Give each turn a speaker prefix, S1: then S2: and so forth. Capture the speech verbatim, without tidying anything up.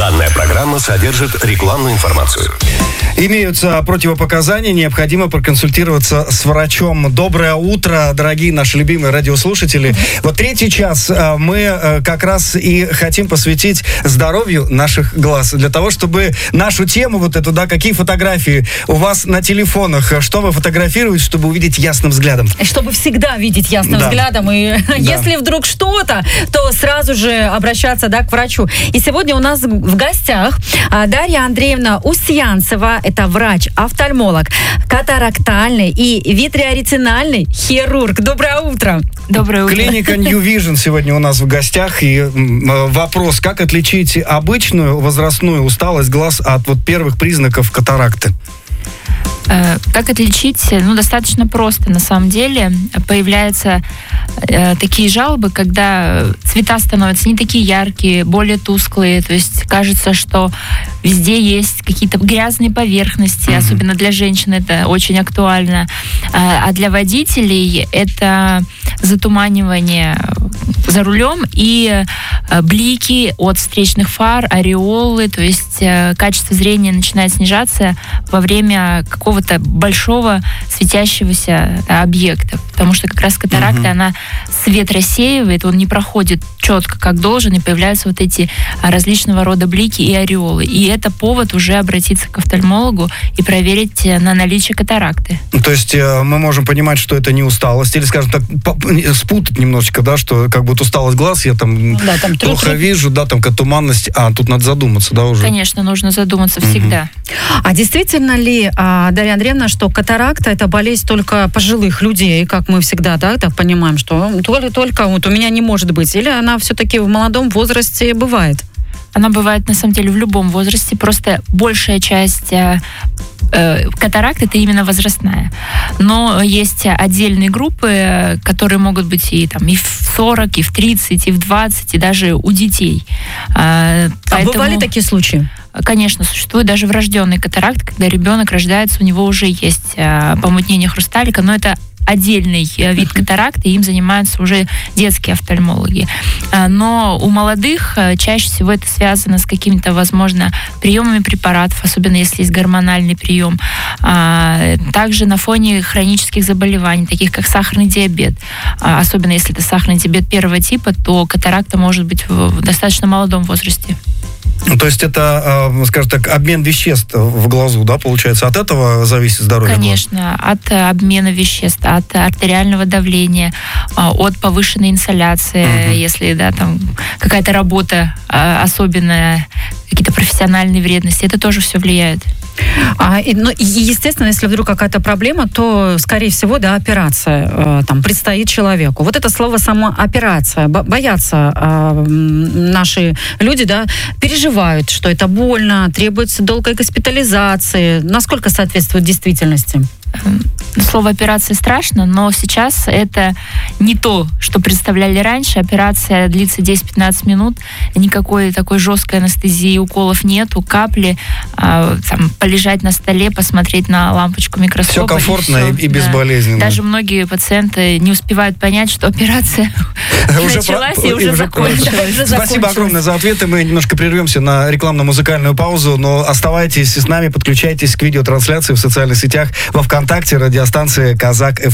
S1: Данная программа содержит рекламную информацию.
S2: Имеются противопоказания, необходимо проконсультироваться с врачом. Доброе утро, дорогие наши любимые радиослушатели. Вот третий час мы как раз и хотим посвятить здоровью наших глаз. Для того, чтобы нашу тему вот эту, да, какие фотографии у вас на телефонах, что вы фотографируете, чтобы увидеть ясным взглядом.
S3: Чтобы всегда видеть ясным да. взглядом. И да. если вдруг что-то, то сразу же обращаться, да, к врачу. И сегодня у нас в гостях Дарья Андреевна Устьянцева. Это врач-офтальмолог, катарактальный и витреоретинальный хирург. Доброе утро.
S4: Доброе утро.
S2: Клиника New Vision сегодня у нас в гостях. И вопрос, как отличить обычную возрастную усталость глаз от вот первых признаков катаракты?
S4: Как отличить? Ну, достаточно просто. На самом деле появляются э, такие жалобы, когда цвета становятся не такие яркие, более тусклые. То есть кажется, что везде есть какие-то грязные поверхности. Mm-hmm. Особенно для женщин это очень актуально. А, а для водителей это затуманивание за рулем и блики от встречных фар, ореолы. То есть э, качество зрения начинает снижаться во время какого-то большого светящегося да, объекта. Потому что как раз катаракта, uh-huh. она свет рассеивает, он не проходит четко, как должен, и появляются вот эти различного рода блики и ореолы. И это повод уже обратиться к офтальмологу и проверить на наличие катаракты.
S2: То есть мы можем понимать, что это не усталость, или, скажем так, спутать немножечко, да, что как бы усталость глаз, я там, да, там плохо вижу, да, там какая туманность, а тут надо задуматься, да, уже.
S4: Конечно, нужно задуматься uh-huh. всегда.
S3: А действительно ли, Дарья Андреевна, что катаракта это болезнь только пожилых людей, как мы всегда, да, так понимаем, что только, только вот у меня не может быть, или она все-таки в молодом возрасте бывает?
S4: Она бывает, на самом деле, в любом возрасте, просто большая часть э, э, катаракт это именно возрастная. Но есть отдельные группы, которые могут быть и, там, и в сорок, и в тридцать, и в двадцать, и даже у детей.
S3: А, Поэтому... а бывали такие случаи?
S4: Конечно, существует даже врожденный катаракт, когда ребенок рождается, у него уже есть э, помутнение хрусталика, но это отдельный вид катаракты, им занимаются уже детские офтальмологи. Но у молодых чаще всего это связано с какими-то, возможно, приемами препаратов, особенно если есть гормональный прием. Также на фоне хронических заболеваний, таких как сахарный диабет. Особенно если это сахарный диабет первого типа, то катаракта может быть в достаточно молодом возрасте.
S2: То есть это, скажем так, обмен веществ в глазу, да, получается? От этого зависит здоровье глаз?
S4: Конечно, от обмена веществ, от артериального давления, от повышенной инсоляции, uh-huh. если, да, там какая-то работа особенная, какие-то профессиональные вредности, это тоже все влияет.
S3: А, и, ну, естественно, если вдруг какая-то проблема, то, скорее всего, да, операция э, там предстоит человеку. Вот это слово сама операция. Бо- боятся э, наши люди, да, переживают, что это больно, требуется долгой госпитализации. Насколько соответствует действительности?
S4: Слово операция страшно, но сейчас это не то, что представляли раньше. Операция длится десять-пятнадцать минут, никакой такой жесткой анестезии, уколов нету, капли, э, там, полежать на столе, посмотреть на лампочку микроскопа.
S2: Все комфортно и, все, и, и безболезненно.
S4: Да. Даже многие пациенты не успевают понять, что операция началась и уже закончилась.
S2: Спасибо огромное за ответы. Мы немножко прервемся на рекламно-музыкальную паузу, но оставайтесь с нами, подключайтесь к видеотрансляции в социальных сетях, во ВКонтакте, радиостанции «Казак эф эм».